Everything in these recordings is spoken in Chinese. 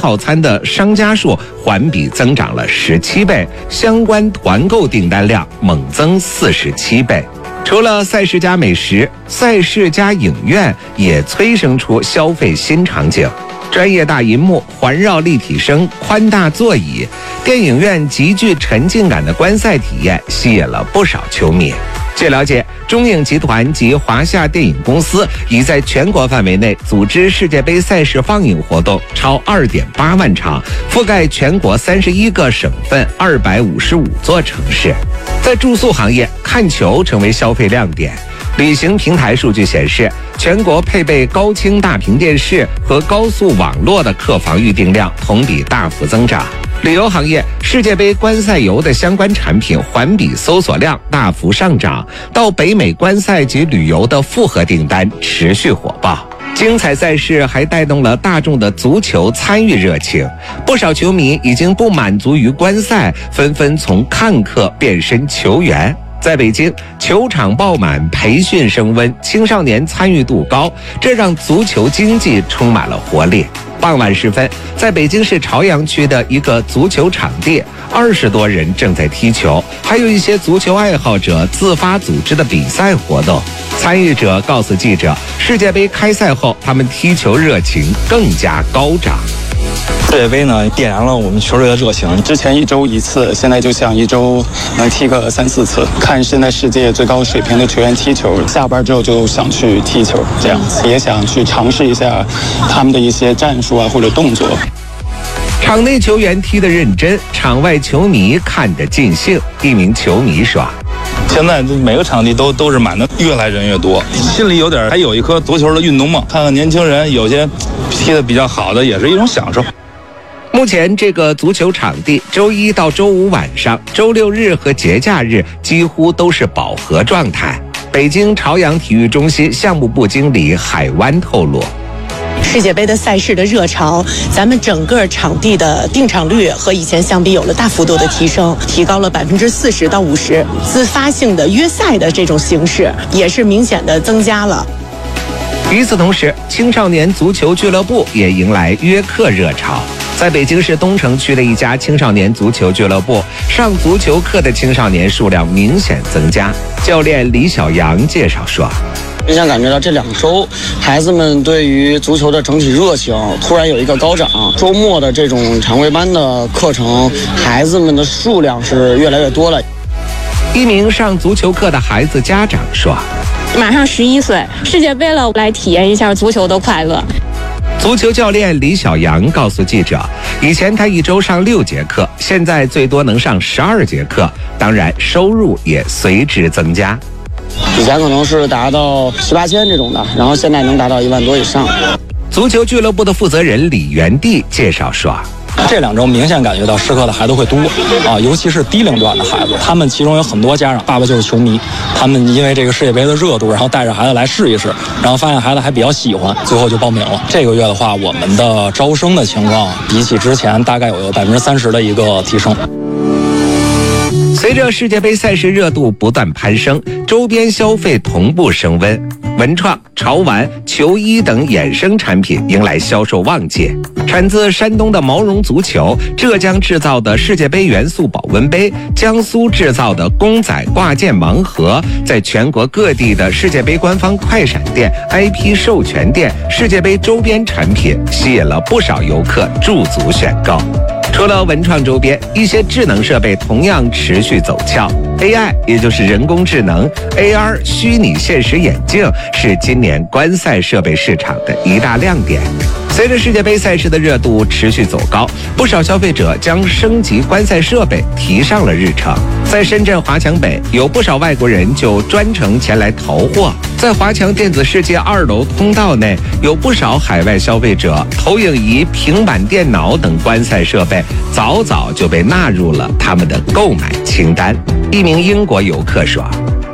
套餐的商家数环比增长了17倍，相关团购订单量猛增47倍。除了赛事加美食，赛事加影院也催生出消费新场景。专业大银幕、环绕立体声、宽大座椅，电影院极具沉浸感的观赛体验吸引了不少球迷。据了解，中影集团及华夏电影公司已在全国范围内组织世界杯赛事放映活动超2.8万场，覆盖全国31个省份、255座城市。在住宿行业，看球成为消费亮点。旅行平台数据显示，全国配备高清大屏电视和高速网络的客房预订量同比大幅增长。旅游行业，世界杯观赛游的相关产品环比搜索量大幅上涨，到北美观赛及旅游的复合订单持续火爆。精彩赛事还带动了大众的足球参与热情，不少球迷已经不满足于观赛，纷纷从看客变身球员。在北京，球场爆满，培训升温，青少年参与度高，这让足球经济充满了活力。傍晚时分，在北京市朝阳区的一个足球场地，20多人正在踢球，还有一些足球爱好者自发组织的比赛活动。参与者告诉记者，世界杯开赛后，他们踢球热情更加高涨。 世界杯呢，点燃了我们球队的热情。之前1周1次，现在就想1周能踢个3、4次。看现在世界最高水平的球员踢球，下班之后就想去踢球，这样子也想去尝试一下他们的一些战术啊或者动作。 场内球员踢得认真，场外球迷看得尽兴。一名球迷说：“ 现在每个场地都是满的，越来人越多，心里还有一颗足球的运动梦。看看年轻人，有些踢得比较好的，也是一种享受。” 目前这个足球场地周1到周5晚上、周6日和节假日几乎都是饱和状态。北京朝阳体育中心项目部经理海湾透露， 世界杯的赛事的热潮，咱们整个场地的订场率和以前相比有了大幅度的提升，提高了40%到50%。自发性的约赛的这种形式也是明显的增加了。 与此同时，青少年足球俱乐部也迎来约课热潮。在北京市东城区的一家青少年足球俱乐部，上足球课的青少年数量明显增加。教练李小阳介绍说， 明显感觉到这2周孩子们对于足球的整体热情突然有一个高涨，周末的这种常规班的课程，孩子们的数量是越来越多了。 一名上足球课的孩子家长说， 马上11岁，世界杯了，来体验一下足球的快乐。 足球教练李小阳告诉记者，以前他1周上6节课，现在最多能上12节课，当然收入也随之增加。 以前可能是达到7、8千这种的，然后现在能达到1万多以上。 足球俱乐部的负责人李元帝介绍说， 这2周明显感觉到试课的孩子会多啊，尤其是低龄段的孩子，他们其中有很多家长爸爸就是球迷，他们因为这个世界杯的热度，然后带着孩子来试一试，然后发现孩子还比较喜欢，最后就报名了。这个月的话，我们的招生的情况比起之前大概有30%的一个提升。 随着世界杯赛事热度不断攀升，周边消费同步升温，文创、潮玩、球衣等衍生产品迎来销售旺季。产自山东的毛绒足球，浙江制造的世界杯元素保温杯，江苏制造的公仔挂件盲盒，在全国各地的世界杯官方快闪店、IP 授权店，世界杯周边产品吸引了不少游客驻足选购。除了文创周边，一些智能设备同样持续走俏。AI 也就是人工智能 AR 虚拟现实眼镜是今年观赛设备市场的一大亮点。随着世界杯赛事的热度持续走高，不少消费者将升级观赛设备提上了日程。在深圳华强北，有不少外国人就专程前来淘货。在华强电子世界2楼通道内，有不少海外消费者投影仪、平板电脑等观赛设备早早就被纳入了他们的购买清单。一名英国游客说，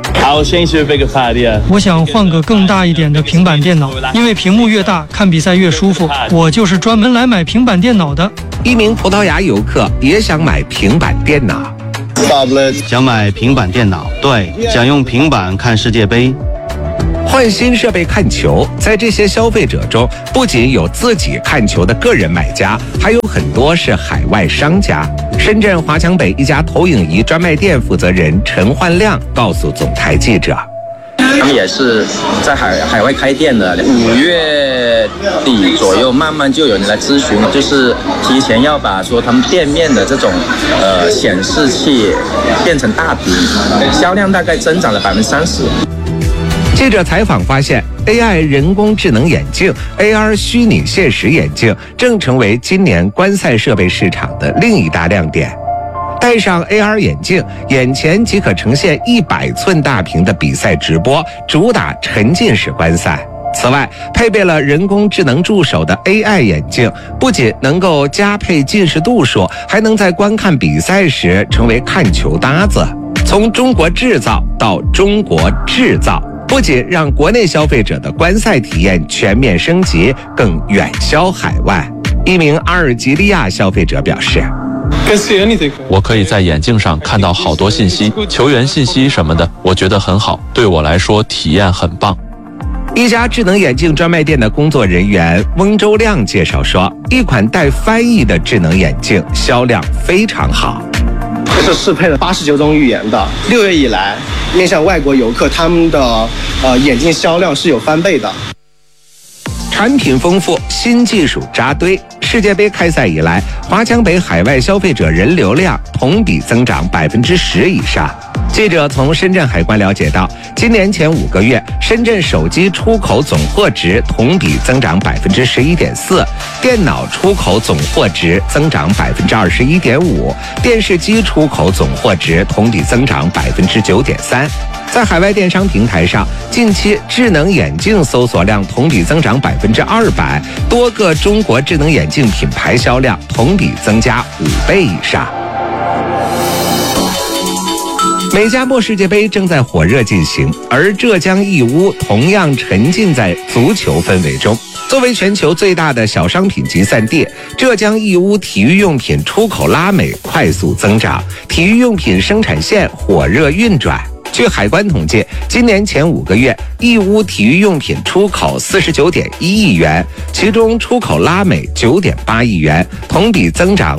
我想换个更大一点的平板电脑，因为屏幕越大，看比赛越舒服。我就是专门来买平板电脑的。 一名葡萄牙游客也想买平板电脑， 想买平板电脑，对，想用平板看世界杯。 换新设备看球，在这些消费者中，不仅有自己看球的个人买家，还有很多是海外商家。深圳华强北一家投影仪专卖店负责人陈焕亮告诉总台记者， 他们也是在海外开店的，5月底左右慢慢就有人来咨询，就是提前要把说他们店面的这种显示器变成大屏，销量大概增长了30%。 记者采访发现 ，AI 人工智能眼镜、AR 虚拟现实眼镜正成为今年观赛设备市场的另一大亮点。戴上 AR 眼镜，眼前即可呈现100寸大屏的比赛直播，主打沉浸式观赛。此外，配备了人工智能助手的 AI 眼镜，不仅能够加配近视度数，还能在观看比赛时成为看球搭子。从中国制造到中国制造，不仅让国内消费者的观赛体验全面升级，更远销海外。一名阿尔及利亚消费者表示， 我可以在眼镜上看到好多信息，球员信息什么的，我觉得很好，对我来说体验很棒。 一家智能眼镜专卖店的工作人员翁周亮介绍说，一款带翻译的智能眼镜销量非常好。 这是适配了89种语言的，6月以来，面向外国游客，他们的眼镜销量是有翻倍的。 产品丰富，新技术扎堆。世界杯开赛以来，华强北海外消费者人流量同比增长10%以上。记者从深圳海关了解到，今年前5个月，深圳手机出口总货值同比增长11.4%，电脑出口总货值增长21.5%，电视机出口总货值同比增长9.3%。在海外电商平台上，近期智能眼镜搜索量同比增长200%，多个中国智能眼镜品牌销量同比增加5倍以上。美加墨世界杯正在火热进行，而浙江义乌同样沉浸在足球氛围中。作为全球最大的小商品集散地，浙江义乌体育用品出口拉美快速增长，体育用品生产线火热运转。据海关统计，今年前5个月，义乌体育用品出口49.1亿元，其中出口拉美9.8亿元，同比增长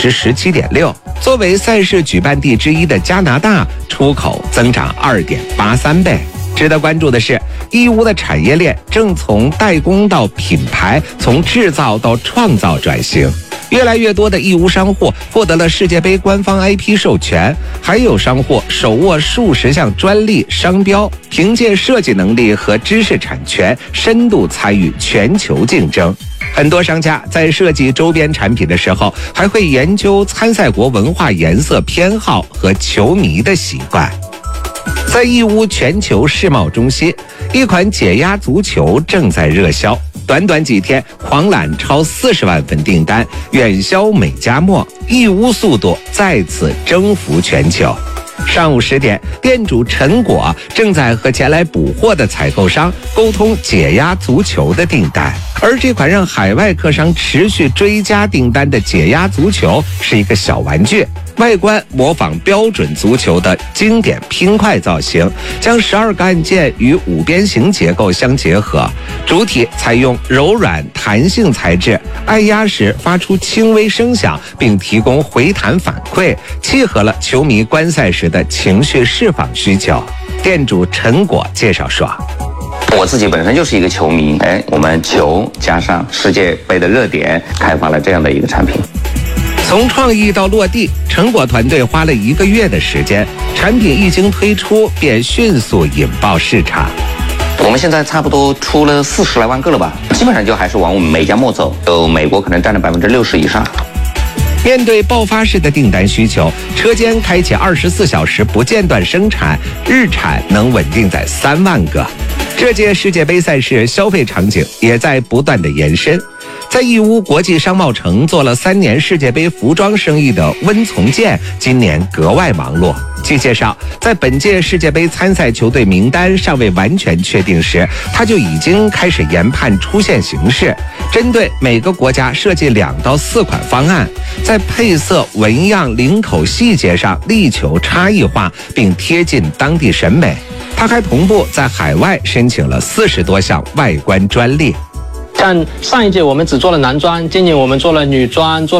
17.6%。作为赛事举办地之一的加拿大，出口增长2.83倍。值得关注的是，义乌的产业链正从代工到品牌，从制造到创造转型。越来越多的义乌商户获得了世界杯官方 IP 授权，还有商户手握数十项专利商标，凭借设计能力和知识产权，深度参与全球竞争。很多商家在设计周边产品的时候，还会研究参赛国文化颜色偏好和球迷的习惯。在义乌全球世贸中心，一款解压足球正在热销，短短几天狂揽超40万份订单，远销美加墨，义乌速度再次征服全球。上午10点，店主陈果正在和前来补货的采购商沟通解压足球的订单，而这款让海外客商持续追加订单的解压足球是一个小玩具，外观模仿标准足球的经典拼块造型，将12个按键与5边形结构相结合，主体采用柔软弹性材质，按压时发出轻微声响，并提供回弹反馈，契合了球迷观赛时的情绪释放需求。店主陈果介绍说， 我自己本身就是一个球迷，我们球加上世界杯的热点，开发了这样的一个产品。 从创意到落地，陈果团队花了1个月的时间，产品一经推出便迅速引爆市场。 我们现在差不多出了40来万个了吧，基本上就还是往我们美加墨走，美国可能占了60%以上。 面对爆发式的订单需求，车间开启24小时不间断生产，日产能稳定在3万个。这届世界杯赛事消费场景也在不断的延伸。在义乌国际商贸城做了3年世界杯服装生意的温从建，今年格外忙碌。 据介绍，在本届世界杯参赛球队名单尚未完全确定时，他就已经开始研判出线形式，针对每个国家设计2到4款方案，在配色、纹样、领口细节上力求差异化，并贴近当地审美。他还同步在海外申请了40多项外观专利。 像上一届我们只做了男装，今年我们做了女装，做